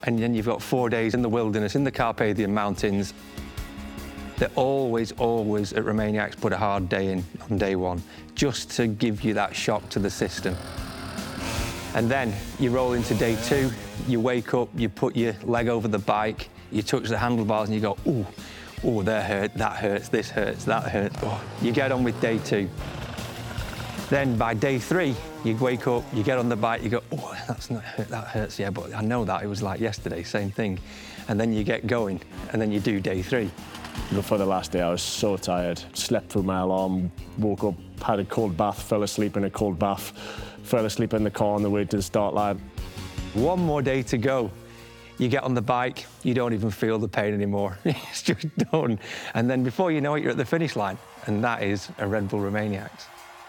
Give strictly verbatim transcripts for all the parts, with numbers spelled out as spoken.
And then you've got four days in the wilderness, in the Carpathian Mountains. They always, always at Romaniacs put a hard day in on day one, just to give you that shock to the system. And then you roll into day two, you wake up, you put your leg over the bike, you touch the handlebars and you go, ooh, ooh, that hurt, that hurts, this hurts, that hurts. Oh. You get on with day two. Then by day three, you wake up, you get on the bike, you go, oh, that's not hurt, that hurts, yeah, but I know that, it was like yesterday, same thing. And then you get going, and then you do day three. For the last day, I was so tired. Slept through my alarm, woke up, had a cold bath, fell asleep in a cold bath, fell asleep in the car on the way to the start line. One more day to go. You get on the bike, you don't even feel the pain anymore. It's just done. And then before you know it, you're at the finish line, and that is a Red Bull Romaniacs.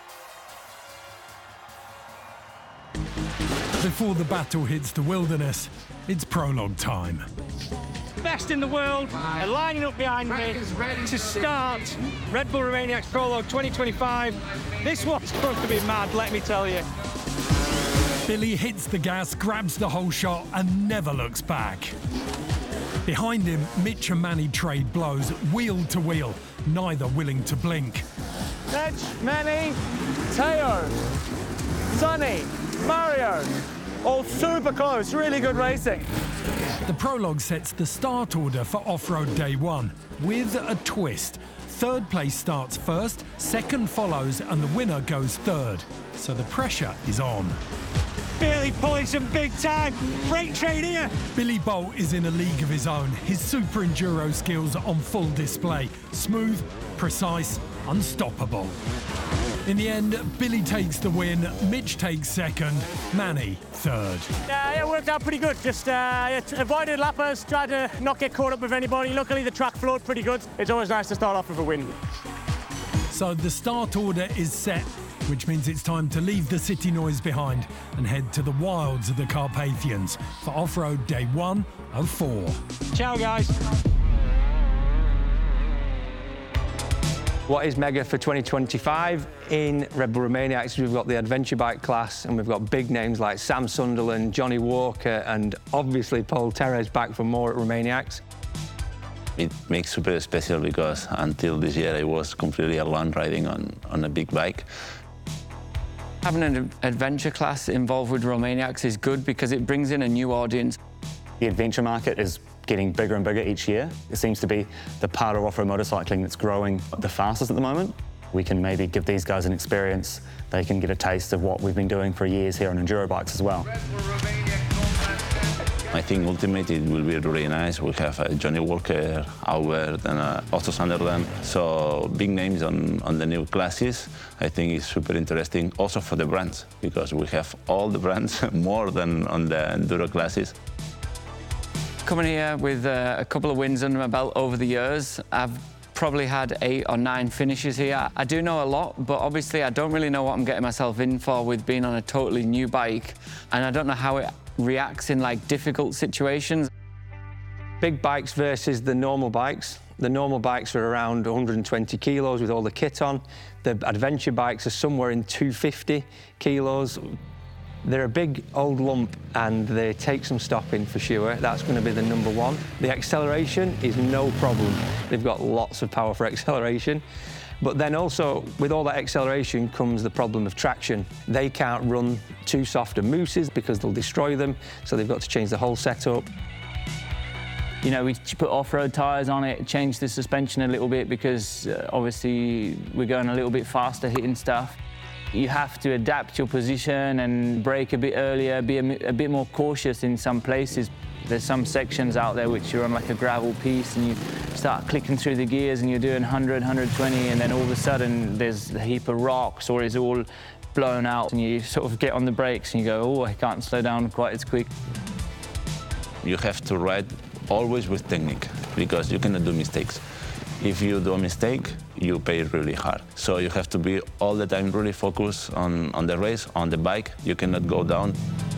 Before the battle hits the wilderness, it's prologue time. Best in the world are lining up behind me to start Red Bull Romaniacs Prologue twenty twenty-five. This one's going to be mad, let me tell you. Billy hits the gas, grabs the whole shot and never looks back. Behind him, Mitch and Manny trade blows, wheel to wheel, neither willing to blink. Mitch, Manny, Teo, Sonny, Mario, all super close, really good racing. The prologue sets the start order for off-road day one, with a twist. Third place starts first, second follows, and the winner goes third. So the pressure is on. Billy pulling some big time. Freight train here. Billy Bolt is in a league of his own. His super enduro skills on full display. Smooth, precise, unstoppable. In the end, Billy takes the win, Mitch takes second, Manny third. Yeah, it worked out pretty good. Just uh, avoided lappers, tried to not get caught up with anybody. Luckily, the track flowed pretty good. It's always nice to start off with a win. So the start order is set, which means it's time to leave the city noise behind and head to the wilds of the Carpathians for off-road day one of four. Ciao, guys. What is mega for twenty twenty-five? In Red Bull Romaniacs, we've got the adventure bike class, and we've got big names like Sam Sunderland, Johnny Walker, and obviously Paul Terres back for more at Romaniacs. It makes super special because until this year I was completely alone riding on, on a big bike. Having an adventure class involved with Romaniacs is good because it brings in a new audience. The adventure market is getting bigger and bigger each year. It seems to be the part of off-road motorcycling that's growing the fastest at the moment. We can maybe give these guys an experience. They can get a taste of what we've been doing for years here on enduro bikes as well. I think ultimately it will be really nice. We have uh, Johnny Walker, Albert, and uh, also Sunderland. So big names on, on the new classes. I think it's super interesting also for the brands because we have all the brands more than on the enduro classes. Coming here with uh, a couple of wins under my belt over the years, I've probably had eight or nine finishes here. I do know a lot, but obviously I don't really know what I'm getting myself in for with being on a totally new bike, and I don't know how it reacts in like difficult situations. Big bikes versus the normal bikes. The normal bikes are around one hundred twenty kilos with all the kit on. The adventure bikes are somewhere in two hundred fifty kilos. They're a big old lump and they take some stopping for sure. That's going to be the number one. The acceleration is no problem. They've got lots of power for acceleration. But then also, with all that acceleration comes the problem of traction. They can't run too soft of mousses because they'll destroy them, so they've got to change the whole setup. You know, we put off-road tyres on it, change the suspension a little bit because uh, obviously we're going a little bit faster hitting stuff. You have to adapt your position and brake a bit earlier, be a, a bit more cautious in some places. There's some sections out there which you're on like a gravel piece and you start clicking through the gears and you're doing one hundred, one twenty, and then all of a sudden there's a heap of rocks or it's all blown out and you sort of get on the brakes and you go, oh, I can't slow down quite as quick. You have to ride always with technique because you cannot do mistakes. If you do a mistake, you pay really hard. So you have to be all the time really focused on, on the race, on the bike. You cannot go down.